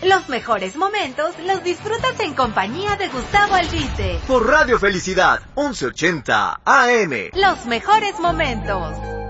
Los mejores momentos los disfrutas en compañía de Gustavo Albite. Por Radio Felicidad, 1180 AM. Los mejores momentos.